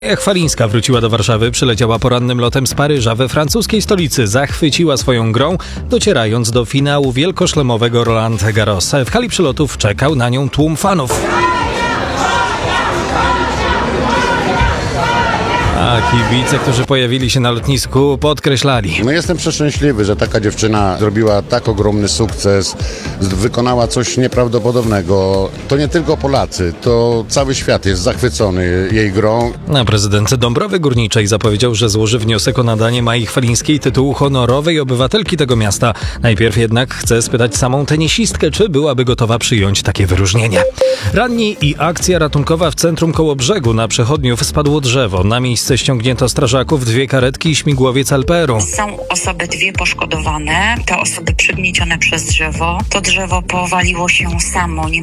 Chwalińska wróciła do Warszawy, przyleciała porannym lotem z Paryża. We francuskiej stolicy zachwyciła swoją grą, docierając do finału wielkoszlemowego Roland Garros. W hali przylotów czekał na nią tłum fanów. A kibice, którzy pojawili się na lotnisku, podkreślali. Jestem przeszczęśliwy, że taka dziewczyna zrobiła tak ogromny sukces, wykonała coś nieprawdopodobnego. To nie tylko Polacy, to cały świat jest zachwycony jej grą. A prezydent Dąbrowy Górniczej zapowiedział, że złoży wniosek o nadanie Mai Chwalińskiej tytułu honorowej obywatelki tego miasta. Najpierw jednak chce spytać samą tenisistkę, czy byłaby gotowa przyjąć takie wyróżnienie. Ranni i akcja ratunkowa w centrum Kołobrzegu. Na przechodniów spadło drzewo. Na miejsce ściągnięto strażaków, 2 karetki i śmigłowiec LPR-u. Są osoby 2 poszkodowane, te osoby przygniecione przez drzewo. To drzewo powaliło się samo.